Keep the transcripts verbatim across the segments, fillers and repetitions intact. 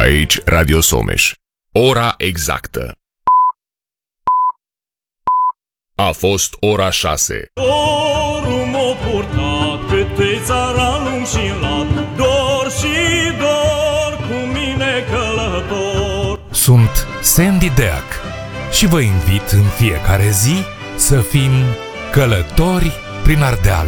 Aici Radio Someș. Ora exactă. A fost ora șase. Dorul m-a purtat câte țaranul și lat, dor și dor cu mine călător. Sunt Sandy Deac și vă invit în fiecare zi să fim călători prin Ardeal.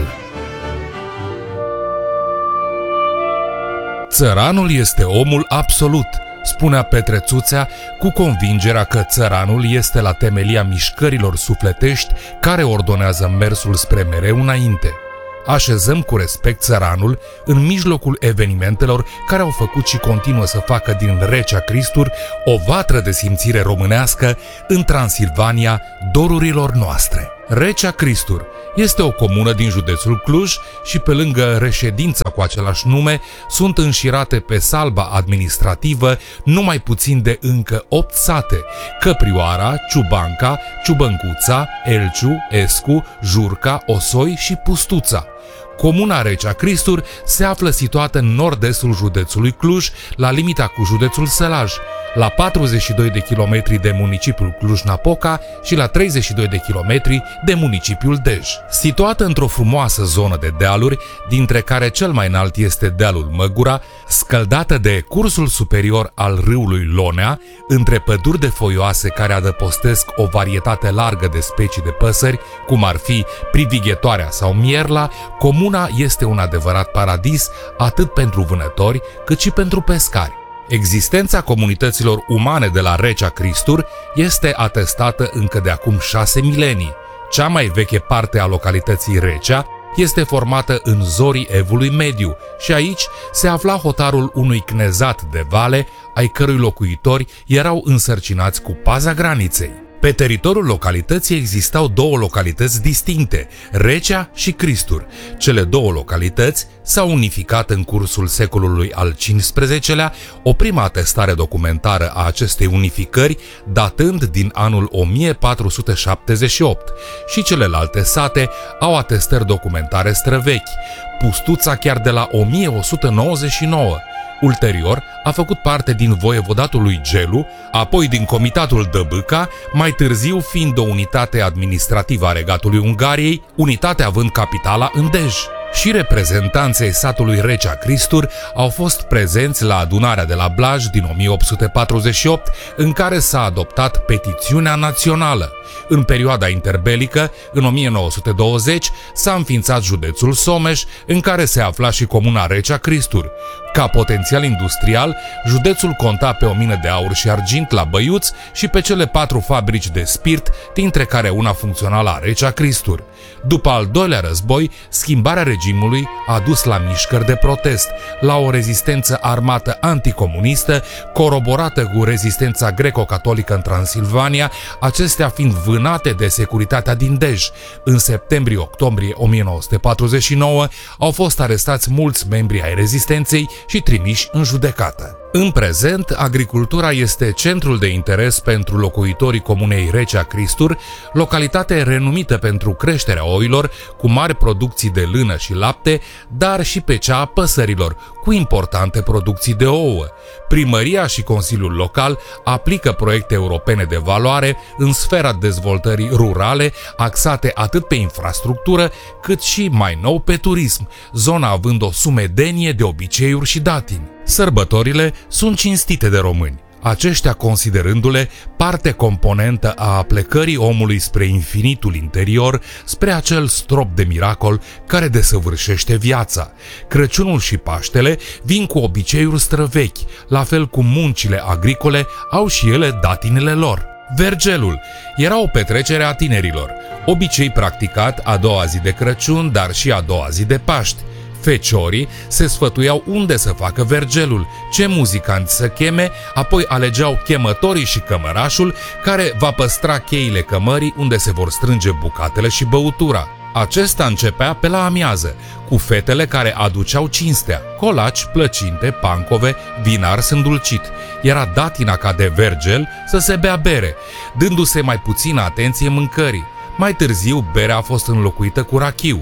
Țăranul este omul absolut, spunea Petre Țuțea, cu convingerea că țăranul este la temelia mișcărilor sufletești care ordonează mersul spre mereu înainte. Așezăm cu respect țăranul în mijlocul evenimentelor care au făcut și continuă să facă din Recea Cristur o vatră de simțire românească în Transilvania dorurilor noastre. Recea Cristur este o comună din județul Cluj și pe lângă reședința cu același nume sunt înșirate pe salba administrativă numai puțin de încă opt sate: Căprioara, Ciubanca, Ciubăncuța, Elciu, Escu, Jurca, Osoi și Pustuța. Comuna Recea Cristur se află situată în nord-estul județului Cluj, la limita cu județul Sălaj, la patruzeci și doi de kilometri de municipiul Cluj-Napoca și la treizeci și doi de kilometri de municipiul Dej. Situată într-o frumoasă zonă de dealuri, dintre care cel mai înalt este dealul Măgura, scăldată de cursul superior al râului Lonea, între păduri de foioase care adăpostesc o varietate largă de specii de păsări, cum ar fi privighetoarea sau mierla, comuna este un adevărat paradis atât pentru vânători cât și pentru pescari. Existența comunităților umane de la Recea Cristur este atestată încă de acum șase milenii. Cea mai veche parte a localității Recea este formată în zorii Evului Mediu și aici se afla hotarul unui cnezat de vale, ai cărui locuitori erau însărcinați cu paza graniței. Pe teritoriul localității existau două localități distincte, Recea și Cristur. Cele două localități s-au unificat în cursul secolului al cincisprezecelea, o primă atestare documentară a acestei unificări datând din anul o mie patru sute șaptezeci și opt, și celelalte sate au atestări documentare străvechi, Pustuța chiar de la o mie o sută nouăzeci și nouă. Ulterior, a făcut parte din voievodatul lui Gelu, apoi din comitatul Dăbâca, mai târziu fiind o unitate administrativă a Regatului Ungariei, unitatea având capitala în Dej. Și reprezentanții satului Recea Cristur au fost prezenți la adunarea de la Blaj din o mie opt sute patruzeci și opt, în care s-a adoptat petițiunea națională. În perioada interbelică, în o mie nouă sute douăzeci, s-a înființat județul Someș, în care se afla și comuna Recea Cristur. Ca potențial industrial, județul conta pe o mină de aur și argint la Băiuț și pe cele patru fabrici de spirit, dintre care una funcționa la Recea Cristur. După al doilea război, schimbarea regimului a dus la mișcări de protest, la o rezistență armată anticomunistă, coroborată cu rezistența greco-catolică în Transilvania, acestea fiind vânate de securitatea din Dej. În septembrie-octombrie o mie nouă sute patruzeci și nouă au fost arestați mulți membri ai rezistenței și trimiși în judecată. În prezent, agricultura este centrul de interes pentru locuitorii comunei Recea Cristur, localitate renumită pentru creșterea oilor, cu mari producții de lână și lapte, dar și pe cea a păsărilor, cu importante producții de ouă. Primăria și Consiliul Local aplică proiecte europene de valoare în sfera dezvoltării rurale, axate atât pe infrastructură, cât și, mai nou, pe turism, zona având o sumedenie de obiceiuri și datini. Sărbătorile sunt cinstite de români, aceștia considerându-le parte componentă a plecării omului spre infinitul interior, spre acel strop de miracol care desăvârșește viața. Crăciunul și Paștele vin cu obiceiuri străvechi, la fel cum muncile agricole au și ele datinele lor. Vergelul era o petrecere a tinerilor, obicei practicat a doua zi de Crăciun, dar și a doua zi de Paști. Feciorii se sfătuiau unde să facă vergelul, ce muzicanți să cheme, apoi alegeau chemătorii și cămărașul care va păstra cheile cămării unde se vor strânge bucatele și băutura. Acesta începea pe la amiază, cu fetele care aduceau cinstea, colaci, plăcinte, pancove, vin ars îndulcit. Era datina ca de vergel să se bea bere, dându-se mai puțină atenție mâncării. Mai târziu, berea a fost înlocuită cu rachiu.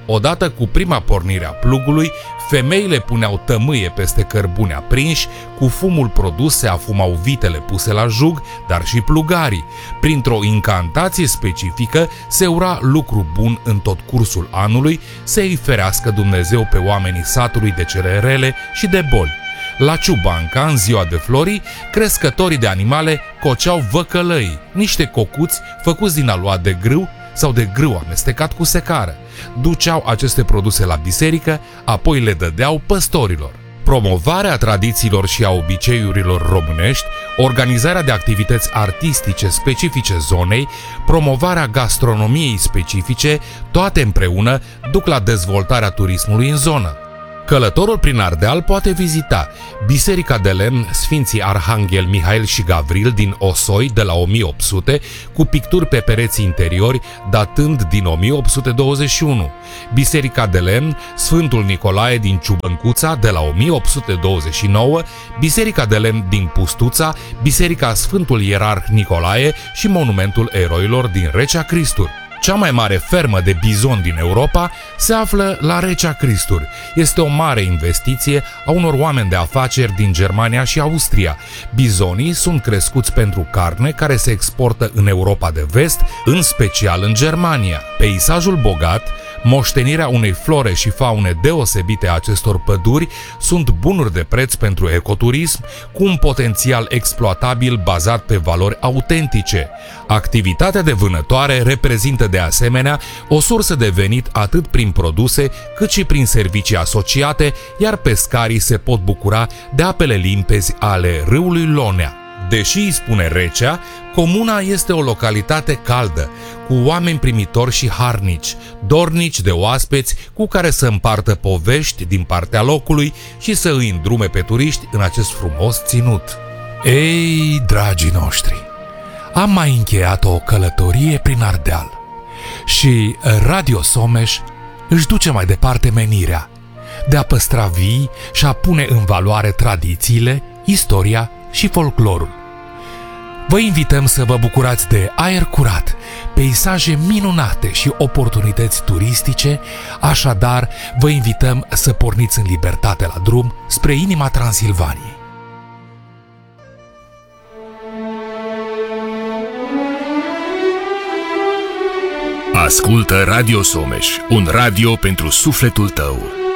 Odată cu prima pornire a plugului, femeile puneau tămâie peste cărbune aprinși, cu fumul produs se afumau vitele puse la jug, dar și plugarii. Printr-o incantație specifică se ura lucru bun în tot cursul anului, să îi ferească Dumnezeu pe oamenii satului de cele rele și de boli. La Ciubanca, în ziua de Florii, crescătorii de animale coceau văcălăii, niște cocuți făcuți din aluat de grâu sau de grâu amestecat cu secară. Duceau aceste produse la biserică, apoi le dădeau păstorilor. Promovarea tradițiilor și a obiceiurilor românești, organizarea de activități artistice specifice zonei, promovarea gastronomiei specifice, toate împreună duc la dezvoltarea turismului în zonă. Călătorul prin Ardeal poate vizita Biserica de lemn Sfinții Arhanghel Mihail și Gavril din Osoi de la o mie opt sute, cu picturi pe pereții interiori datând din o mie opt sute douăzeci și unu, Biserica de lemn Sfântul Nicolae din Ciubăncuța de la o mie opt sute douăzeci și nouă, Biserica de lemn din Pustuța, Biserica Sfântul Ierarh Nicolae și Monumentul Eroilor din Recea Cristuri. Cea mai mare fermă de bizon din Europa se află la Recea Cristuri. Este o mare investiție a unor oameni de afaceri din Germania și Austria. Bizonii sunt crescuți pentru carne care se exportă în Europa de Vest, în special în Germania. Peisajul bogat, moștenirea unei flore și faune deosebite a acestor păduri sunt bunuri de preț pentru ecoturism, cu un potențial exploatabil bazat pe valori autentice. Activitatea de vânătoare reprezintă de asemenea o sursă de venit atât prin produse cât și prin servicii asociate, iar pescarii se pot bucura de apele limpezi ale râului Lonea. Deși îi spune Recea, comuna este o localitate caldă, cu oameni primitori și harnici, dornici de oaspeți cu care să împartă povești din partea locului și să îi îndrume pe turiști în acest frumos ținut. Ei, dragii noștri, am mai încheiat o călătorie prin Ardeal și Radio Someș își duce mai departe menirea de a păstra vii și a pune în valoare tradițiile, istoria și folclorul. Vă invităm să vă bucurați de aer curat, peisaje minunate și oportunități turistice, așadar vă invităm să porniți în libertate la drum spre inima Transilvaniei. Ascultă Radio Someș, un radio pentru sufletul tău.